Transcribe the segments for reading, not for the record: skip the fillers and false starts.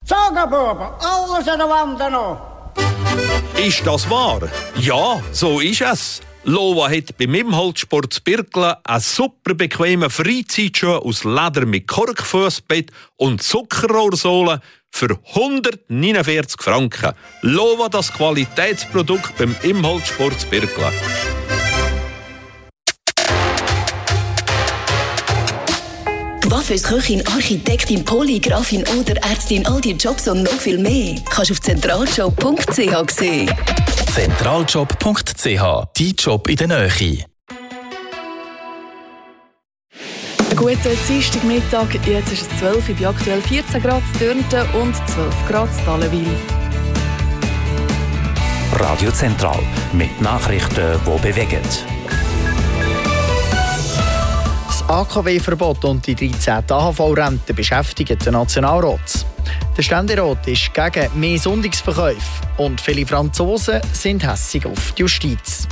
Sagen, Buben, alles an der Wand noch. Ist das wahr? Ja, so ist es. Lova hat beim Imholtsport Birkle einen super bequemen Freizeitschuh aus Leder mit Korkfussbett und Zuckerrohrsohle für 149 Franken. Lova, das Qualitätsprodukt beim Imholtsport Birkle. Coiffeuse, Architektin, Polygrafin oder Ärztin, all die Jobs und noch viel mehr kannst du auf zentraljob.ch sehen. Zentraljob.ch, dein Job in der Nähe. Guten Dienstagmittag, jetzt ist es 12 Uhr, bei aktuell 14 Grad Dürnten und 12 Grad Dallenwil. Radio Zentral mit Nachrichten, die bewegen. Das AKW-Verbot und die 13. AHV-Rente beschäftigen den Nationalrat. Der Ständerat ist gegen mehr Sonntagsverkäufe und viele Franzosen sind hässig auf die Justiz.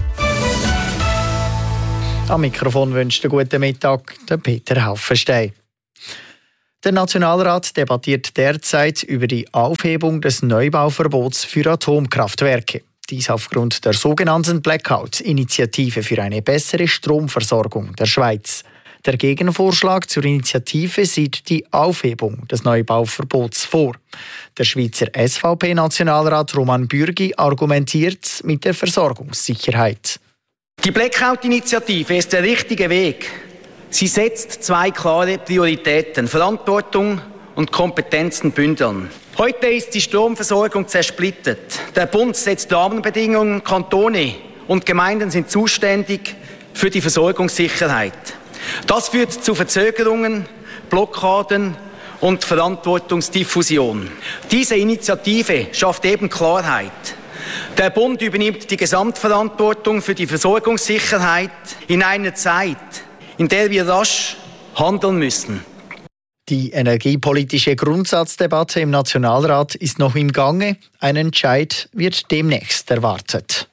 Am Mikrofon wünscht einen guten Mittag der Peter Haufenstein. Der Nationalrat debattiert derzeit über die Aufhebung des Neubauverbots für Atomkraftwerke. Dies aufgrund der sogenannten Blackout-Initiative für eine bessere Stromversorgung der Schweiz. Der Gegenvorschlag zur Initiative sieht die Aufhebung des Neubauverbots vor. Der Schweizer SVP-Nationalrat Roman Bürgi argumentiert mit der Versorgungssicherheit. Die Blackout-Initiative ist der richtige Weg. Sie setzt zwei klare Prioritäten: Verantwortung und Kompetenzen bündeln. Heute ist die Stromversorgung zersplittert. Der Bund setzt Rahmenbedingungen, Kantone und Gemeinden sind zuständig für die Versorgungssicherheit. Das führt zu Verzögerungen, Blockaden und Verantwortungsdiffusion. Diese Initiative schafft eben Klarheit. Der Bund übernimmt die Gesamtverantwortung für die Versorgungssicherheit in einer Zeit, in der wir rasch handeln müssen. Die energiepolitische Grundsatzdebatte im Nationalrat ist noch im Gange. Ein Entscheid wird demnächst erwartet.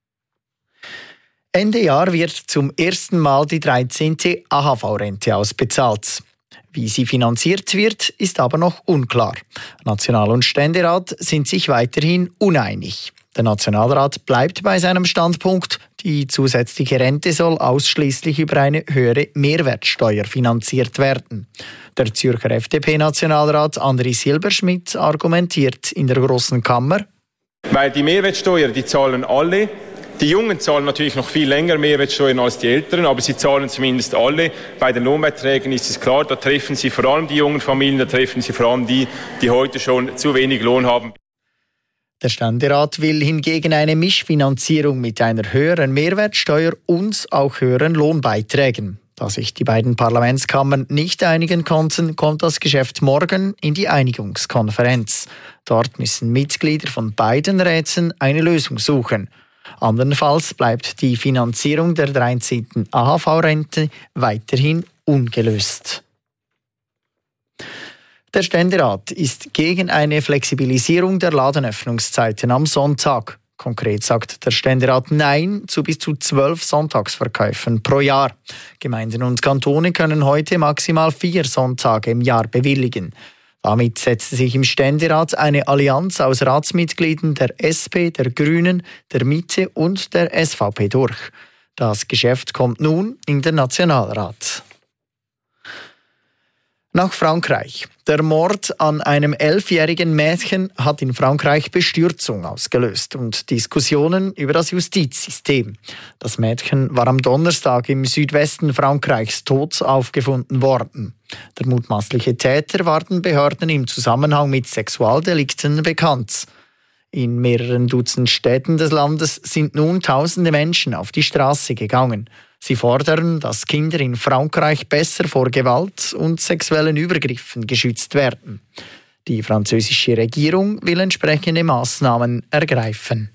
Ende Jahr wird zum ersten Mal die 13. AHV-Rente ausbezahlt. Wie sie finanziert wird, ist aber noch unklar. National- und Ständerat sind sich weiterhin uneinig. Der Nationalrat bleibt bei seinem Standpunkt, die zusätzliche Rente soll ausschließlich über eine höhere Mehrwertsteuer finanziert werden. Der Zürcher FDP-Nationalrat Andri Silberschmidt argumentiert in der Grossen Kammer: Weil die Mehrwertsteuer, die zahlen alle. Die Jungen zahlen natürlich noch viel länger Mehrwertsteuern als die Älteren, aber sie zahlen zumindest alle. Bei den Lohnbeiträgen ist es klar, da treffen sie vor allem die jungen Familien, da treffen sie vor allem die, die heute schon zu wenig Lohn haben. Der Ständerat will hingegen eine Mischfinanzierung mit einer höheren Mehrwertsteuer und auch höheren Lohnbeiträgen. Da sich die beiden Parlamentskammern nicht einigen konnten, kommt das Geschäft morgen in die Einigungskonferenz. Dort müssen Mitglieder von beiden Räten eine Lösung suchen. Andernfalls bleibt die Finanzierung der 13. AHV-Rente weiterhin ungelöst. Der Ständerat ist gegen eine Flexibilisierung der Ladenöffnungszeiten am Sonntag. Konkret sagt der Ständerat Nein zu bis zu 12 Sonntagsverkäufen pro Jahr. Gemeinden und Kantone können heute maximal 4 Sonntage im Jahr bewilligen. Damit setzt sich im Ständerat eine Allianz aus Ratsmitgliedern der SP, der Grünen, der Mitte und der SVP durch. Das Geschäft kommt nun in den Nationalrat. Nach Frankreich. Der Mord an einem 11-jährigen Mädchen hat in Frankreich Bestürzung ausgelöst und Diskussionen über das Justizsystem. Das Mädchen war am Donnerstag im Südwesten Frankreichs tot aufgefunden worden. Der mutmaßliche Täter war den Behörden im Zusammenhang mit Sexualdelikten bekannt. In mehreren Dutzend Städten des Landes sind nun tausende Menschen auf die Straße gegangen. Sie fordern, dass Kinder in Frankreich besser vor Gewalt und sexuellen Übergriffen geschützt werden. Die französische Regierung will entsprechende Maßnahmen ergreifen.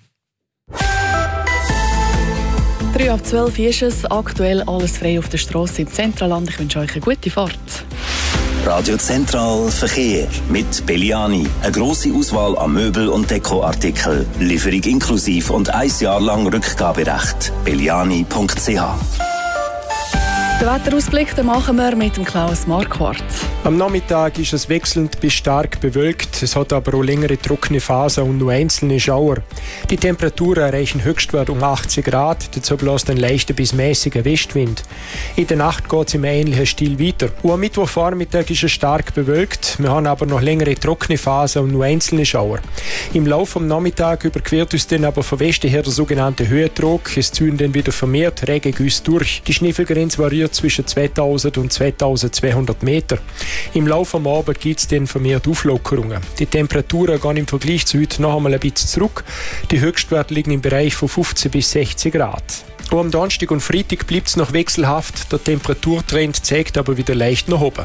11:03 ist es. Aktuell alles frei auf der Strasse im Zentralland. Ich wünsche euch eine gute Fahrt. Radio Zentral Verkehr mit Belliani. Eine grosse Auswahl an Möbel- und Dekoartikeln. Lieferung inklusiv und 1 Jahr lang Rückgaberecht. Belliani.ch. Den Wetterausblick den machen wir mit dem Klaus Marquardt. Am Nachmittag ist es wechselnd bis stark bewölkt. Es hat aber auch längere trockene Phasen und nur einzelne Schauer. Die Temperaturen erreichen Höchstwert um 18 Grad. Dazu bläst ein leichter bis mäßiger Westwind. In der Nacht geht es im ähnlichen Stil weiter. Und am Mittwochvormittag ist es stark bewölkt. Wir haben aber noch längere trockene Phasen und nur einzelne Schauer. Im Laufe des Nachmittags überquert uns dann aber von Westen her der sogenannte Höhendruck. Es ziehen dann wieder vermehrt Regengüsse durch. Die Schneefallgrenze variiert zwischen 2000 und 2200 Meter. Im Laufe des Abends gibt es dann vermehrt Auflockerungen. Die Temperaturen gehen im Vergleich zu heute noch einmal ein bisschen zurück. Die Höchstwerte liegen im Bereich von 15 bis 16 Grad. Auch am Donnerstag und Freitag bleibt es noch wechselhaft. Der Temperaturtrend zeigt aber wieder leicht nach oben.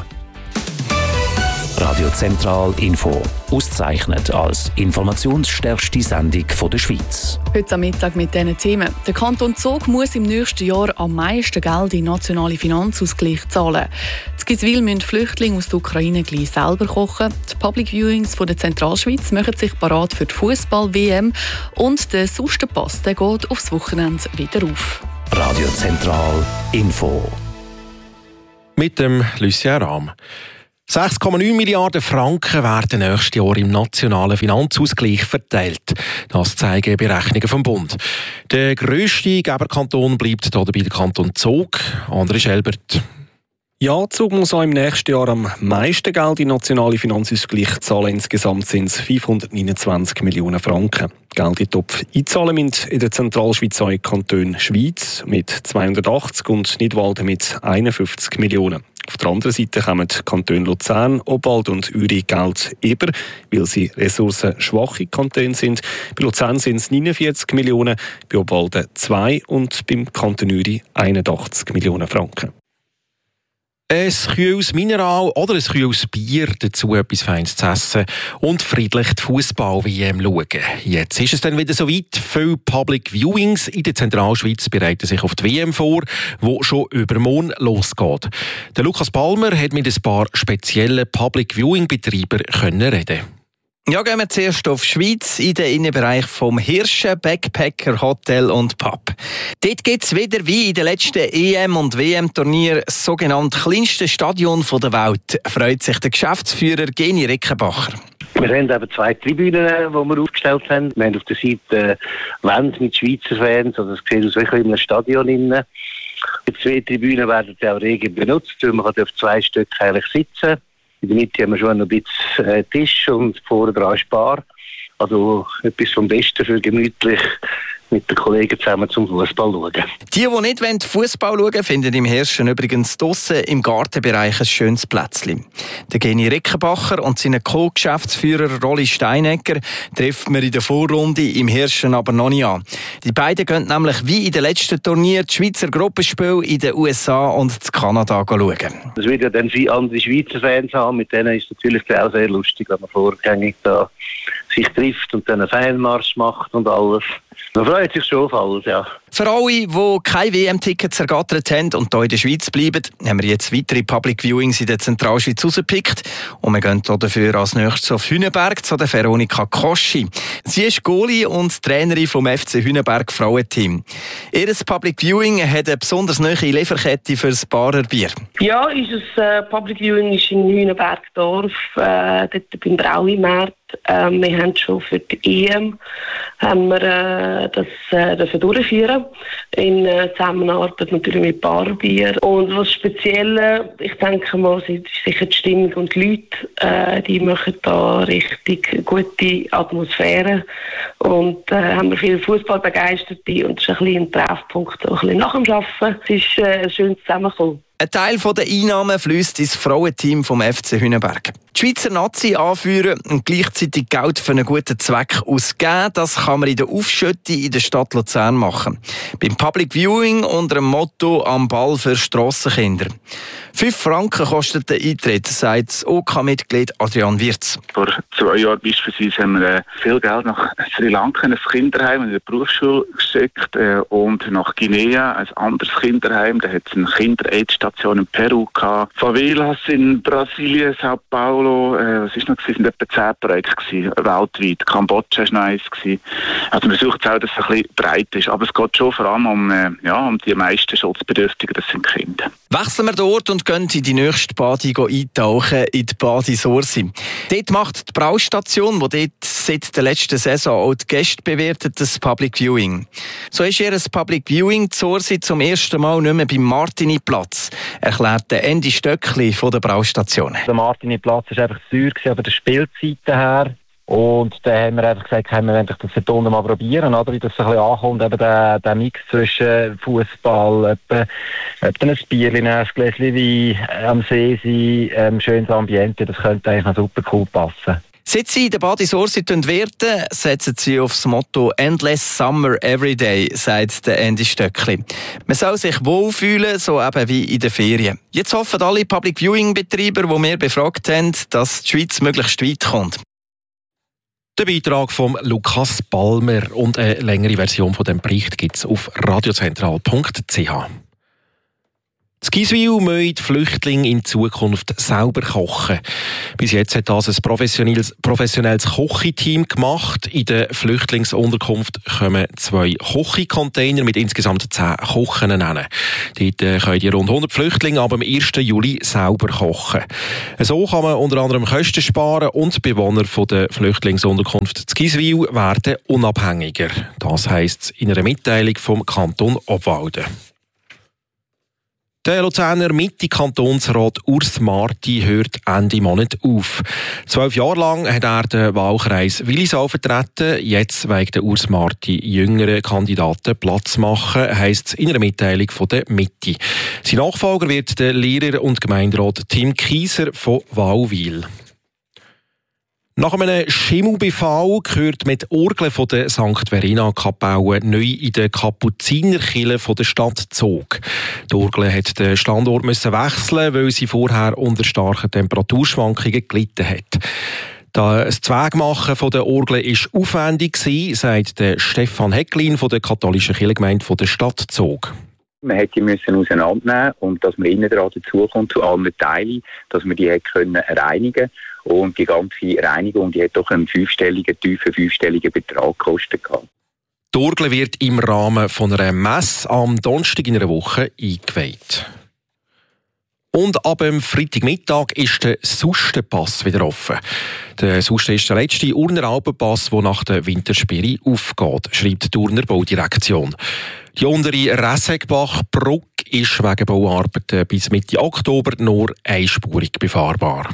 Radio Zentral Info. Ausgezeichnet als informationsstärkste Sendung der Schweiz. Heute am Mittag mit diesen Themen. Der Kanton Zug muss im nächsten Jahr am meisten Geld in den nationalen Finanzausgleich zahlen. In Giswil müssen Flüchtlinge aus der Ukraine gleich selber kochen. Die Public Viewings von der Zentralschweiz machen sich bereit für die Fußball-WM. Und der Sustenpass geht aufs Wochenende wieder auf. Radio Zentral Info. Mit dem Lucien Rahm. 6,9 Milliarden Franken werden nächstes Jahr im nationalen Finanzausgleich verteilt. Das zeigen Berechnungen vom Bund. Der grösste Geberkanton bleibt dabei der Kanton Zug. André Schelbert. Ja, Zug muss auch im nächsten Jahr am meisten Geld in den nationalen Finanzausgleich zahlen. Insgesamt sind es 529 Millionen Franken. Geld in den Topf einzahlen müssen in der Zentralschweiz auch Kanton Schwyz mit 280 und Nidwalden mit 51 Millionen. Auf der anderen Seite kommen die Kantone Luzern, Obwalden und Uri Geld über, weil sie ressourcenschwache Kantone sind. Bei Luzern sind es 49 Millionen, bei Obwalden 2 und beim Kanton Uri 81 Millionen Franken. Ein kühles Mineral oder ein kühles Bier, dazu etwas Feines zu essen und friedlich die Fußball-WM schauen. Jetzt ist es dann wieder soweit. Viele Public Viewings in der Zentralschweiz bereiten sich auf die WM vor, die schon übermorgen losgeht. Der Lukas Palmer hat mit ein paar speziellen Public Viewing-Betreibern reden. Ja, gehen wir zuerst auf die Schweiz, in den Innenbereich vom Hirschen, Backpacker, Hotel und Pub. Dort gibt es wieder wie in den letzten EM- und WM-Turnier das sogenannte kleinste Stadion der Welt, freut sich der Geschäftsführer Geni Rickenbacher. Wir haben eben 2 Tribünen, die wir aufgestellt haben. Wir haben auf der Seite Wände mit Schweizer Fans, also es sieht aus wie in einem Stadion innen. Die 2 Tribünen werden auch rege benutzt, weil man auf 2 Stück eigentlich sitzen. In der Mitte haben wir schon ein bisschen Tisch und vorne dran ist Bar. Also etwas vom Besten für gemütlich mit den Kollegen zusammen zum Fußball schauen. Die nicht Fußball schauen, finden im Hirschen übrigens draussen im Gartenbereich ein schönes Plätzchen. Der Geni Rickenbacher und seine Co-Geschäftsführer Rolli Steinegger treffen wir in der Vorrunde im Hirschen aber noch nicht an. Die beiden gehen nämlich wie in den letzten Turnier die Schweizer Gruppenspiele in den USA und in Kanada schauen. Es wird ja dann viele andere Schweizer Fans haben, mit denen ist es natürlich auch sehr lustig, wenn man vorgängig da sich trifft und dann einen Fanmarsch macht und alles. Man freut sich schon auf alles, ja. Für alle, die keine WM-Tickets ergattert haben und hier in der Schweiz bleiben, haben wir jetzt weitere Public Viewings in der Zentralschweiz rausgepickt. Und wir gehen dafür als nächstes auf Hünenberg zu der Veronika Koschi. Sie ist Goalie und Trainerin vom FC Hünenberg Frauenteam. Ihr Public Viewing hat eine besonders nahe Lieferkette für das Barer Bier. Ja, unser Public Viewing ist in Hünenbergdorf, dort beim Brauimarkt. Wir haben schon für die EM das durchführen in Zusammenarbeit natürlich mit Barbier. Und was Spezielles, ich denke mal, ist sicher die Stimmung und die Leute, die machen da richtig gute Atmosphäre und haben wir viele Fußballbegeisterte und das ist ein bisschen ein Treffpunkt, auch ein bisschen nach dem Arbeiten. Es ist ein schönes Zusammenkommen. Ein Teil der Einnahmen fließt ins Frauenteam vom FC Hünenberg. Die Schweizer Nazi anführen und gleichzeitig Geld für einen guten Zweck ausgeben, das kann man in der Aufschütte in der Stadt Luzern machen. Beim Public Viewing unter dem Motto «Am Ball für Strassenkinder». 5 Franken kostet der Eintritt, sagt das OK-Mitglied Adrian Wirz. Vor 2 Jahren beispielsweise haben wir viel Geld nach Sri Lanka, ein Kinderheim in der Berufsschule geschickt und nach Guinea, ein anderes Kinderheim. Da hat es eine Kinder-Aid-Station in Peru gehabt. Favelas in Brasilien, Sao Paulo Solo, was ist noch gewesen? Sind etwa 10 Projekte gewesen, weltweit. Kambodscha war noch eins gewesen. Also man versucht auch, dass es ein bisschen breit ist. Aber es geht schon vor allem um die meisten Schutzbedürftigen, das sind Kinder. Wechseln wir den Ort und gehen in die nächste Badi eintauchen, in die Badi Sursi. Dort macht die Braustation, die dort seit der letzten Saison auch die Gäste bewertet, das Public Viewing. So ist ihr Public Viewing zu Sursi zum ersten Mal nicht mehr beim Martini-Platz, erklärt Andy Stöckli von der Braustation. Der Martini-Platz war einfach zu teuer von der Spielzeiten her. Und dann haben wir einfach gesagt, wir wollen das dort unten mal probieren, oder? Wie das ein bisschen ankommt, eben der Mix zwischen Fußball, ein Bierchen, ein Gläschen Wein, am See sein, schönes Ambiente, das könnte eigentlich noch super cool passen. Seit sie in der Badi Sursi werden, setzen sie auf das Motto «Endless Summer Everyday», sagt der Andy Stöckli. Man soll sich wohlfühlen, so eben wie in den Ferien. Jetzt hoffen alle Public-Viewing-Betreiber, die wir befragt haben, dass die Schweiz möglichst weit kommt. Der Beitrag von Lukas Balmer und eine längere Version von dem Bericht gibt es auf radiozentral.ch. In Giswil müssen die Flüchtlinge in Zukunft selber kochen. Bis jetzt hat das ein professionelles Kochiteam gemacht. In der Flüchtlingsunterkunft kommen 2 Kochcontainer mit insgesamt 10 Kochen hin. Dort können die rund 100 Flüchtlinge ab dem 1. Juli selber kochen. So kann man unter anderem Kosten sparen und die Bewohner von der Flüchtlingsunterkunft in Giswil werden unabhängiger. Das heisst in einer Mitteilung vom Kanton Obwalden. Der Luzerner Mitte-Kantonsrat Urs Marti hört Ende Monat auf. 12 Jahre lang hat er den Wahlkreis Willisau vertreten. Jetzt wegen der Urs Marti jüngeren Kandidaten Platz machen, heisst es in einer Mitteilung von der Mitte. Sein Nachfolger wird der Lehrer- und Gemeinderat Tim Kieser von Wauwil. Nach einem Schimmelbefall gehört mit Orgeln von der St. Verena-Kapelle neu in der Kapuzinerkirche von der Stadt Zug. Die Orgel hat den Standort wechseln, weil sie vorher unter starken Temperaturschwankungen gelitten hat. Das Zweigmachen von der Orgel war aufwendig, sagt der Stefan Hecklin von der katholischen Kirchengemeinde von der Stadt Zug. Man hätte die auseinandernehmen und dass man innen dran dazukommt zu allen Teilen, dass man die reinigen können. Und die ganze Reinigung, die hat doch einen tiefen fünfstelligen Betrag gekostet. Die Orgel wird im Rahmen von einer Messe am Donnerstag in einer Woche eingeweiht. Und ab dem Freitagmittag ist der Sustenpass wieder offen. Der Susten ist der letzte Urner Alpenpass, der nach der Wintersperre aufgeht, schreibt die Urner Baudirektion. Die untere Ressegbach-Brücke ist wegen Bauarbeiten bis Mitte Oktober nur einspurig befahrbar.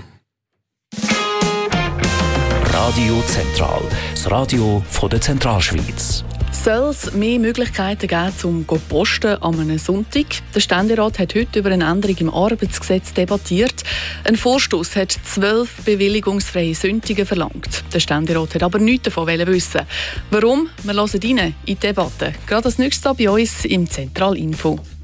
Radio Zentral, das Radio von der Zentralschweiz. Soll es mehr Möglichkeiten geben, zum Posten an einem Sonntag? Der Ständerat hat heute über eine Änderung im Arbeitsgesetz debattiert. Ein Vorstoss hat 12 bewilligungsfreie Sonntage verlangt. Der Ständerat hat aber nichts davon wissen. Warum? Wir hören rein in die Debatte. Gerade als nächstes bei uns im Zentralinfo.